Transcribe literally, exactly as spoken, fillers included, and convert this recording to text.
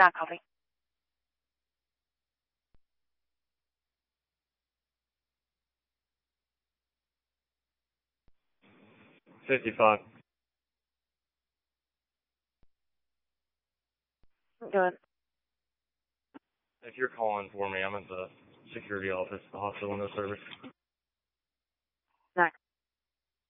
John Coffee. fifty-five. Good. If you're calling for me, I'm at the security office, the hospital window service.